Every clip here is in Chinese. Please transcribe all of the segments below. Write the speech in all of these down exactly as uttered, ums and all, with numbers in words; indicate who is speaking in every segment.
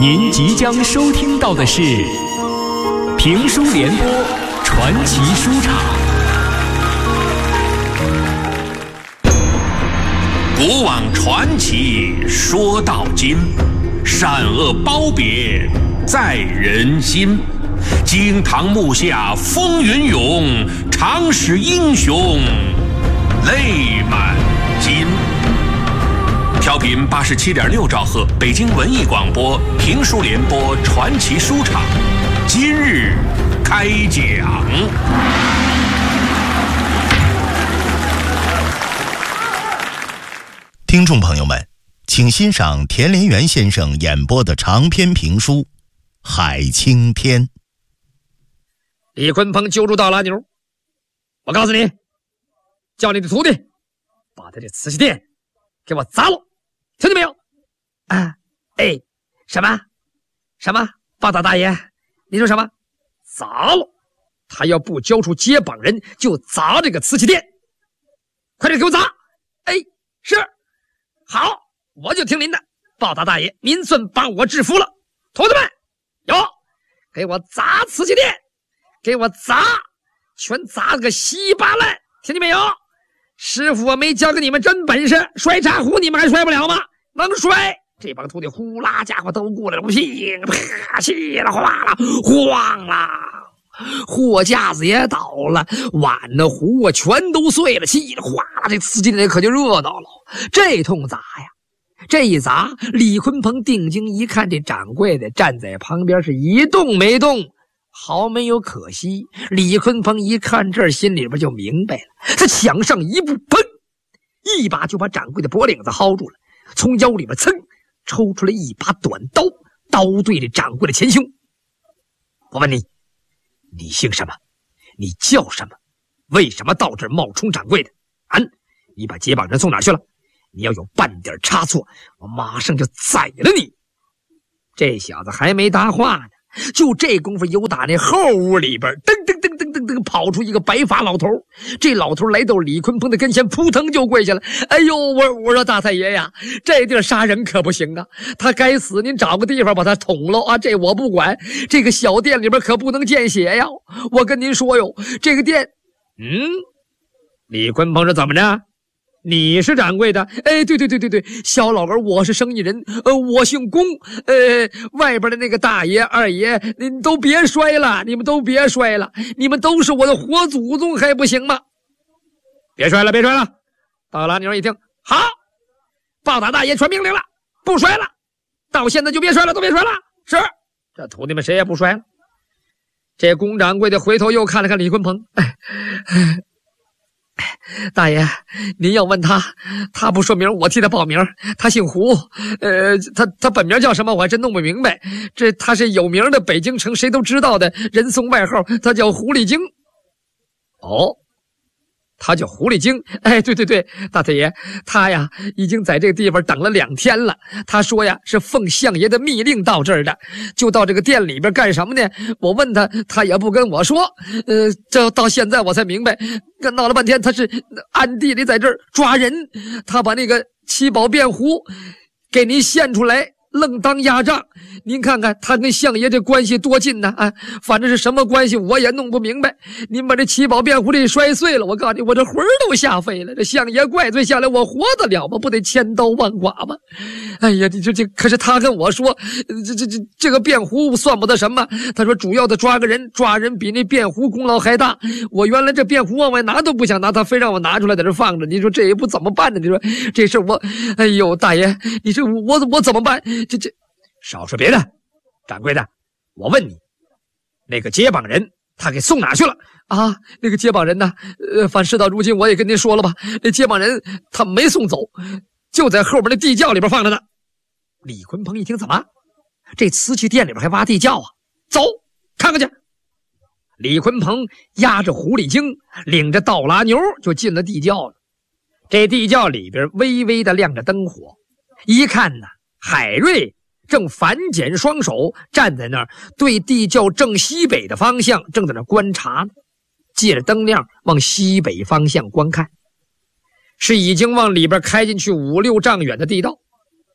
Speaker 1: 您即将收听到的是评书联播传奇书场。
Speaker 2: 古往传奇说到今，善恶褒贬在人心。惊堂木下风云涌，常使英雄泪满襟。调频八十七点六兆赫，北京文艺广播评书联播传奇书场，今日开讲。
Speaker 3: 听众朋友们，请欣赏田连元先生演播的长篇评书《海青天》。
Speaker 4: 李鲲鹏揪住大拉牛，我告诉你，叫你的徒弟把他这瓷器店给我砸了，听见没有？啊，哎，什么什么？报道大爷，你说什么？砸了！他要不交出接榜人，就砸这个瓷器店。快点给我砸！哎，是，好，我就听您的。报道大爷，您算把我制服了。徒弟们，有，给我砸瓷器店！给我砸，全砸个稀巴烂，听见没有？师傅我没教给你们真本事，摔茶壶你们还摔不了吗？能摔！这帮徒弟呼啦家伙都过来了，噼啪稀里哗啦晃啦，货架子也倒了，碗的壶啊全都碎了，稀里哗啦，这瓷器店可就热闹了。这通砸呀，这一砸，李鲲鹏定睛一看，这掌柜的站在旁边是一动没动。毫没有可惜，李鲲鹏一看这儿，心里边就明白了。他抢上一步，砰，一把就把掌柜的脖领子薅住了，从腰里边噌抽出来一把短刀，刀对着掌柜的前胸。我问你，你姓什么？你叫什么？为什么到这儿冒充掌柜的？啊，你把接榜人送哪去了？你要有半点差错，我马上就宰了你！这小子还没答话呢，就这功夫，有打那后屋里边噔噔噔噔噔噔跑出一个白发老头。这老头来到李鲲鹏的跟前，扑腾就跪下了。哎呦，我我说大太爷呀，这地儿杀人可不行啊，他该死，您找个地方把他捅了啊，这我不管，这个小店里边可不能见血呀。我跟您说哟，这个店嗯李鲲鹏说怎么着，你是掌柜的？哎，对对对对对，小老儿我是生意人，呃，我姓龚，呃，外边的那个大爷二爷，您都别摔了，你们都别摔了，你们都是我的活祖宗，还不行吗？别摔了，别摔了！大拉牛一听，好，报答大爷传命令了，不摔了，到现在就别摔了，都别摔了。是，这徒弟们谁也不摔了。这龚掌柜的回头又看了看李鲲鹏，哎哎。大爷，您要问他，他不说名，我替他报名。他姓胡，呃，他他本名叫什么，我还真弄不明白。这他是有名的北京城谁都知道的人，送外号，他叫狐狸精。哦，他叫狐狸精。哎，对对对，大太爷，他呀已经在这个地方等了两天了。他说呀是奉相爷的密令到这儿的，就到这个店里边干什么呢？我问他，他也不跟我说。呃，这到现在我才明白，闹了半天他是暗地里在这儿抓人，他把那个七宝辩壶给您献出来，愣当压账。您看看他跟相爷这关系多近呢！啊，反正是什么关系我也弄不明白。您把这七宝辩壶这摔碎了，我告诉你，我这魂儿都吓飞了。这相爷怪罪下来，我活得了吗？不得千刀万剐吗？哎呀，你这这可是他跟我说，这这这这个辩壶算不得什么。他说主要的抓个人，抓人比那辩壶功劳还大。我原来这辩壶往外拿都不想拿，他非让我拿出来在这放着。你说这一步怎么办呢？你说这事我，哎呦大爷，你这我我怎么办？这这。少说别的，掌柜的，我问你，那个接榜人他给送哪去了啊？那个接榜人呢？呃，反事到如今我也跟您说了吧，那接榜人他没送走，就在后边那地窖里边放着呢。李鲲鹏一听，怎么？这瓷器店里边还挖地窖啊？走，看看去。李鲲鹏压着狐狸精，领着倒拉牛就进了地窖了。这地窖里边微微的亮着灯火，一看呢，海瑞正反剪双手站在那儿，对地窖正西北的方向正在那观察呢，借着灯亮往西北方向观看，是已经往里边开进去五六丈远的地道。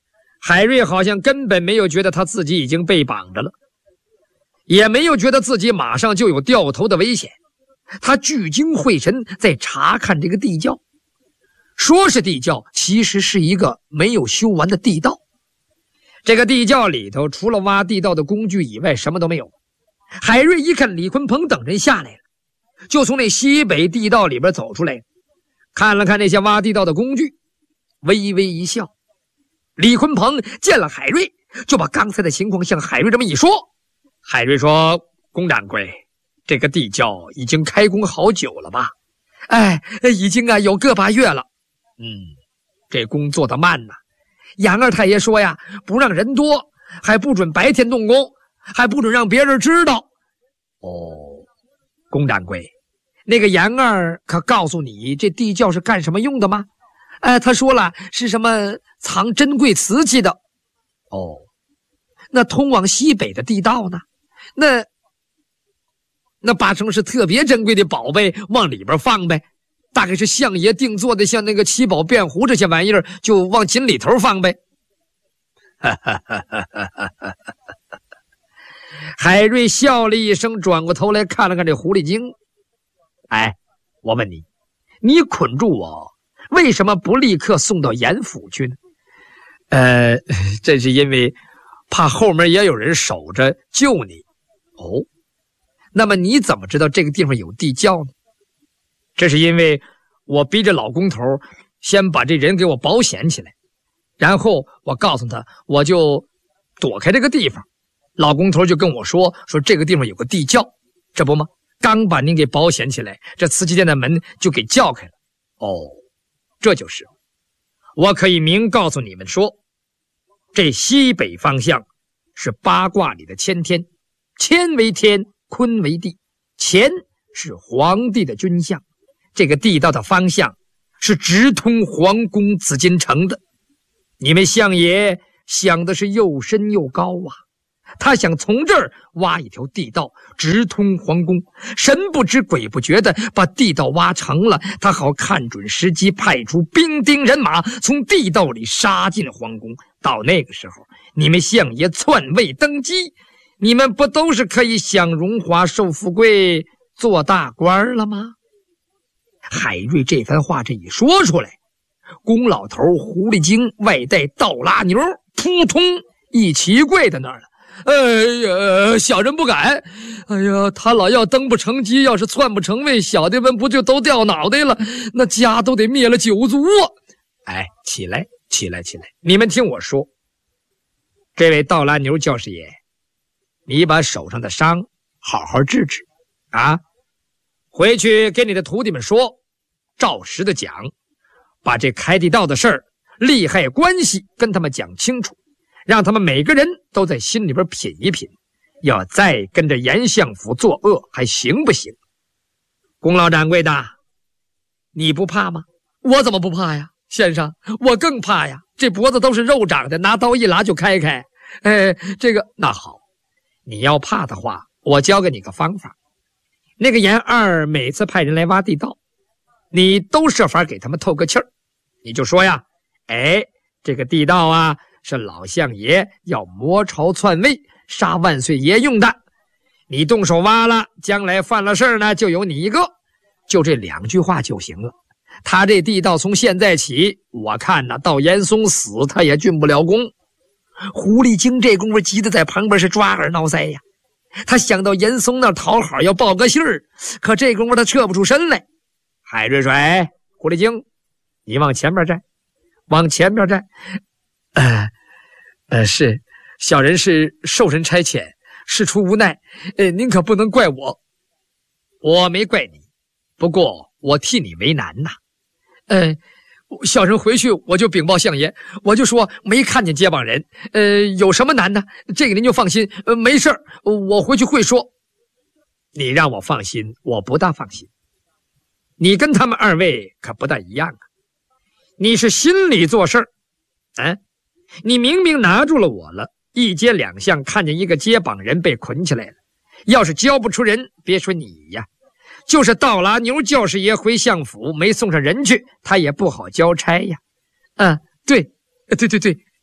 Speaker 4: 海瑞好像根本没有觉得他自己已经被绑着了，也没有觉得自己马上就有掉头的危险。他聚精会神在查看这个地窖，说是地窖，其实是一个没有修完的地道。这个地窖里头除了挖地道的工具以外什么都没有。海瑞一看李鲲鹏等人下来了，就从那西北地道里边走出来，看了看那些挖地道的工具，微微一笑。李鲲鹏见了海瑞，就把刚才的情况向海瑞这么一说。海瑞说：“龚掌柜，这个地窖已经开工好久了吧？”“哎，已经啊有个把月了。”“嗯，这工做得慢呐。杨二太爷说呀，不让人多，还不准白天动工，还不准让别人知道。”“哦，龚掌柜，那个杨二可告诉你这地窖是干什么用的吗？”“哎，他说了，是什么藏珍贵瓷器的。”“哦，那通往西北的地道呢？那那八成是特别珍贵的宝贝往里边放呗，大概是相爷定做的，像那个七宝变壶这些玩意儿，就往井里头放呗。”海瑞笑了一声，转过头来看了看这狐狸精。“哎，我问你，你捆住我，为什么不立刻送到严府去呢？”“呃，这是因为怕后面也有人守着救你。”“哦，那么你怎么知道这个地方有地窖呢？”“这是因为我逼着老工头先把这人给我保险起来，然后我告诉他我就躲开这个地方，老工头就跟我说说这个地方有个地窖，这不吗？刚把您给保险起来，这瓷器店的门就给叫开了。”“哦，这就是。我可以明告诉你们说，这西北方向是八卦里的乾天，乾为天，坤为地，乾是皇帝的军相，这个地道的方向是直通皇宫紫禁城的。你们相爷想的是又深又高啊，他想从这儿挖一条地道直通皇宫，神不知鬼不觉的把地道挖成了，他好看准时机派出兵丁人马从地道里杀进皇宫。到那个时候，你们相爷篡位登基，你们不都是可以享荣华受富贵做大官了吗？”海瑞这番话这一说出来，龚老头、狐狸精外带倒拉牛扑通一起跪在那儿了。“哎呀，小人不敢！哎呀，他老要登不成基，要是篡不成位，小的们不就都掉脑袋了？那家都得灭了九族啊！”“哎，起来，起来，起来！你们听我说，这位倒拉牛教师爷，你把手上的伤好好治治啊！回去给你的徒弟们说，照实的讲，把这开地道的事儿、利害关系跟他们讲清楚。让他们每个人都在心里边品一品，要再跟着严相府作恶还行不行？”“龚老掌柜的，你不怕吗？”“我怎么不怕呀，先生，我更怕呀，这脖子都是肉长的，拿刀一拉就开开。哎，这个……那好，你要怕的话，我教给你个方法。那个严二每次派人来挖地道，你都设法给他们透个气儿。你就说呀，哎，这个地道啊，是老相爷要磨朝篡位杀万岁爷用的，你动手挖了，将来犯了事儿呢，就有你一个。就这两句话就行了。他这地道从现在起，我看呢，到严嵩死他也竣不了功。”狐狸精这功夫急得在旁边是抓耳挠腮呀，他想到严嵩那讨好要报个信儿，可这功夫他撤不出身来。海瑞说：“哎，狐狸精，你往前边站，往前边站。呃呃，是，小人是受人差遣，事出无奈，呃，您可不能怪我。”“我没怪你，不过我替你为难呐。呃，小人回去我就禀报相爷，我就说没看见接榜人，呃，有什么难的？这个您就放心，呃，没事儿，我回去会说。”“你让我放心，我不大放心。你跟他们二位可不大一样啊，你是心里做事儿，啊，你明明拿住了我了，一街两巷看见一个接榜人被捆起来了，要是交不出人，别说你呀，就是倒拉牛教师爷回相府没送上人去，他也不好交差呀。”“嗯，对，对对对，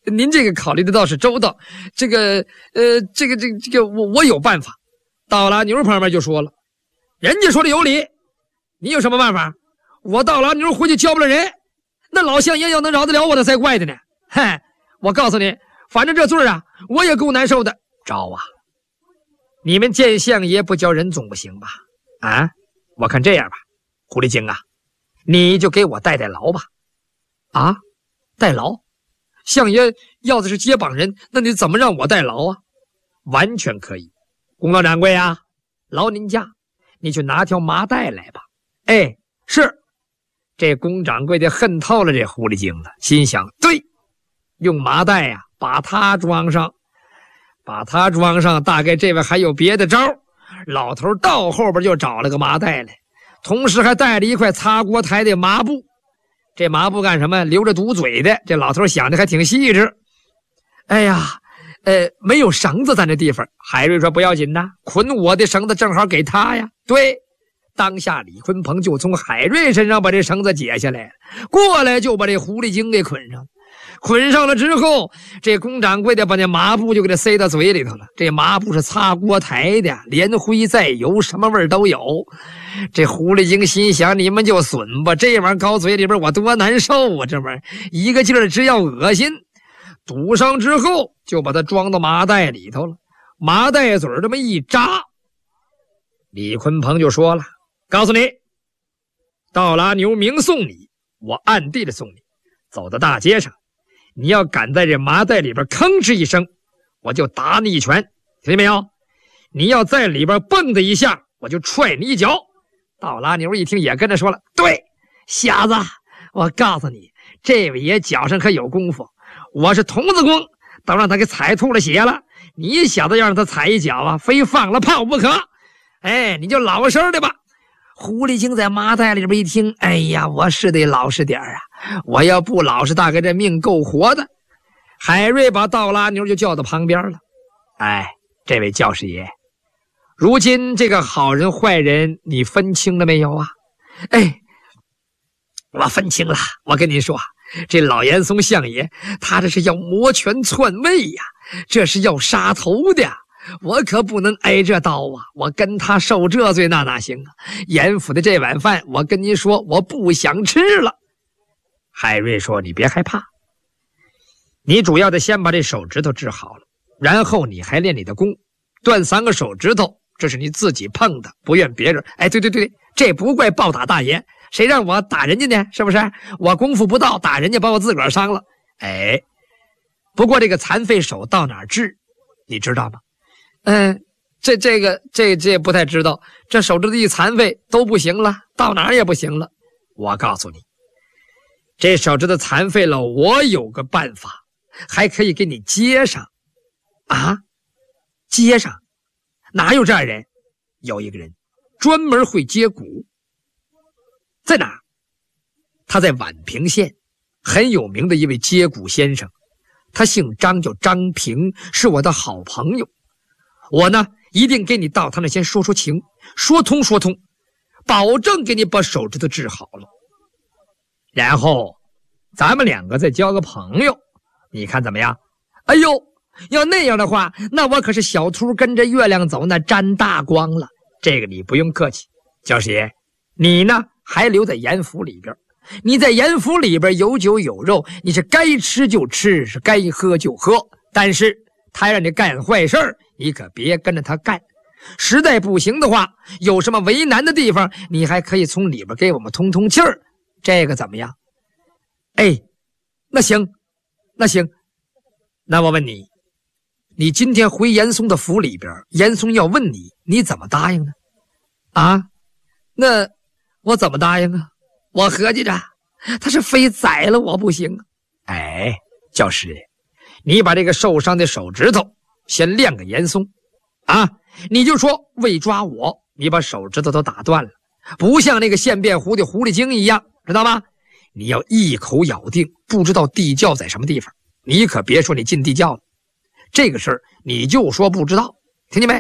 Speaker 4: 您这个考虑的倒是周到。这个，呃，这个，这个，这个，我我有办法。倒拉牛旁边就说了，人家说的有理，你有什么办法？我倒拉牛回去交不了人，那老相爷要能饶得了我的才怪的呢。嗨，我告诉你，反正这罪啊，我也够难受的。招啊！你们见相爷不交人总不行吧？啊，我看这样吧，狐狸精啊，你就给我代代劳吧。啊，代劳？相爷要的是接榜人，那你怎么让我代劳啊？完全可以。公道掌柜啊，劳您驾，你去拿条麻袋来吧。哎，是。这公掌柜的恨透了这狐狸精了，心想：对，用麻袋呀、啊，把他装上，把他装上，大概这位还有别的招。老头到后边就找了个麻袋来，同时还带了一块擦锅台的麻布。这麻布干什么？留着堵嘴的。这老头想的还挺细致。哎呀，呃，没有绳子在那地方。海瑞说不要紧呐，捆我的绳子正好给他呀。对，当下李鲲鹏就从海瑞身上把这绳子解下来了，过来就把这狐狸精给捆上。捆上了之后，这公掌柜的把那麻布就给他塞到嘴里头了。这麻布是擦锅台的，连灰带油，什么味儿都有。这狐狸精心想：你们就损吧，这玩意儿搞嘴里边我多难受啊！这玩意儿一个劲儿只要恶心。堵上之后，就把它装到麻袋里头了。麻袋嘴这么一扎，李鲲鹏就说了：告诉你，倒拉牛明送你，我暗地里送你，走到大街上，你要敢在这麻袋里边吭哧一声，我就打你一拳，听见没有？你要在里边蹦的一下，我就踹你一脚。倒拉牛一听也跟着说了：对，瞎子，我告诉你，这位爷脚上可有功夫，我是童子功，都让他给踩吐了血了。你小子要让他踩一脚啊，非放了炮不可。哎，你就老实的吧。狐狸精在麻袋里边一听，哎呀，我是得老实点啊，我要不老实，大概这命够活的。海瑞把倒拉牛就叫到旁边了。哎，这位教师爷，如今这个好人坏人你分清了没有啊？哎，我分清了。我跟您说，这老严嵩相爷他这是要摩拳篡位呀，这是要杀头的，我可不能挨这刀啊！我跟他受这罪那哪行啊？严府的这碗饭我跟您说我不想吃了。海瑞说：你别害怕，你主要的先把这手指头治好了，然后你还练你的功。断三个手指头，这是你自己碰的，不怨别人。哎，对对对，这不怪暴打大爷，谁让我打人家呢？是不是？我功夫不到，打人家把我自个儿伤了。哎，不过这个残废手到哪儿治，你知道吗？嗯，这这个这这不太知道。这手指头一残废都不行了，到哪儿也不行了。我告诉你，这手指头残废了，我有个办法，还可以给你接上。啊？接上？哪有这样人？有一个人专门会接骨。在哪儿？他在宛平县，很有名的一位接骨先生，他姓张，叫张平，是我的好朋友。我呢，一定给你到他那先说说情，说通说通，保证给你把手指头治好了。然后咱们两个再交个朋友，你看怎么样？哎呦，要那样的话，那我可是小秃跟着月亮走，那沾大光了。这个你不用客气。教师爷，你呢还留在严府里边，你在严府里边有酒有肉，你是该吃就吃，是该喝就喝，但是他让你干坏事儿，你可别跟着他干。实在不行的话，有什么为难的地方，你还可以从里边给我们通通气儿，这个怎么样？哎，那行，那行，那我问你，你今天回严嵩的府里边，严嵩要问你，你怎么答应呢？啊，那我怎么答应啊？我合计着，他是非宰了我不行啊。哎，教师爷，你把这个受伤的手指头先练给严嵩啊，你就说为抓我，你把手指头都打断了，不像那个现变狐的狐狸精一样，知道吗？你要一口咬定不知道地窖在什么地方，你可别说你进地窖了，这个事儿你就说不知道，听见没？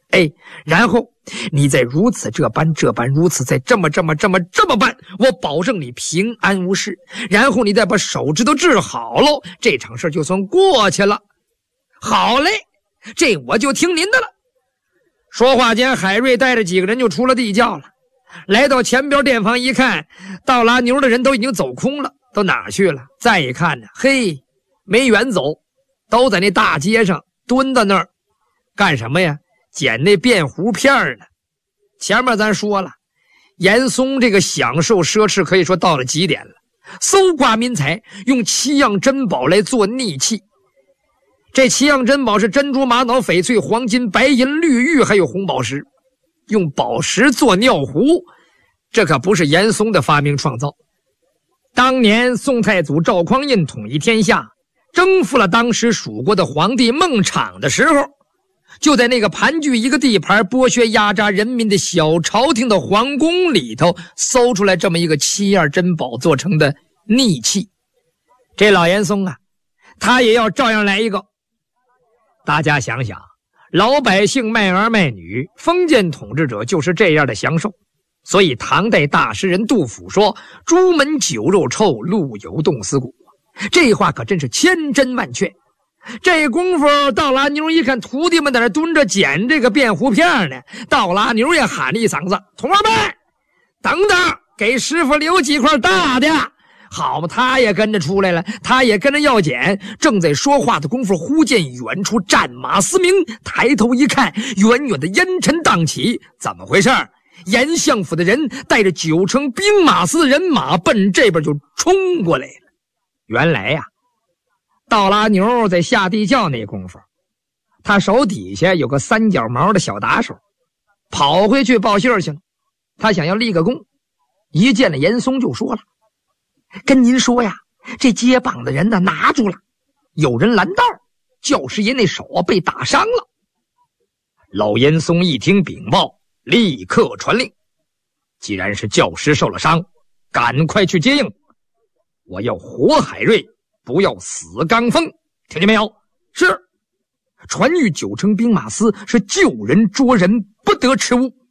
Speaker 4: 哎，然后你再如此这般这般如此，再这么这么这么这么办，我保证你平安无事。然后你再把手指头治好喽，这场事就算过去了。好嘞，这我就听您的了。说话间，海瑞带着几个人就出了地窖了。来到前边店房一看，倒拉牛的人都已经走空了，都哪儿去了？再一看呢，嘿，没远走，都在那大街上蹲在那儿干什么呀？捡那便壶片呢。前面咱说了，严嵩这个享受奢侈可以说到了极点了，搜刮民财，用七样珍宝来做逆器。这七样珍宝是珍珠、玛瑙、翡翠、黄金、白银、绿玉，还有红宝石。用宝石做尿壶，这可不是严嵩的发明创造。当年宋太祖赵匡胤统一天下，征服了当时蜀国的皇帝孟昶的时候，就在那个盘踞一个地盘剥削压榨人民的小朝廷的皇宫里头，搜出来这么一个七样珍宝做成的逆器。这老严嵩啊，他也要照样来一个。大家想想，老百姓卖儿卖女，封建统治者就是这样的享受。所以唐代大诗人杜甫说：朱门酒肉臭，路有冻死骨。这话可真是千真万确。这功夫，倒拉牛一看徒弟们在那蹲着捡这个便壶片呢，倒拉牛也喊了一嗓子：徒儿们，等等，给师傅留几块大的。好嘛，他也跟着出来了，他也跟着要捡。正在说话的功夫，忽见远处战马嘶鸣，抬头一看，远远的烟尘荡起。怎么回事？严相府的人带着九成兵马司的人马奔这边就冲过来了。原来呀、啊，倒拉牛在下地窖那功夫，他手底下有个三角毛的小打手，跑回去报信去了。他想要立个功，一见了严嵩就说了：跟您说呀，这接棒的人呢拿住了，有人拦道，教师爷那手啊被打伤了。老严嵩一听禀报，立刻传令：既然是教师受了伤，赶快去接应，我要活海瑞，不要死刚峰，听见没有？是。传谕九成兵马司，是救人捉人，不得迟误。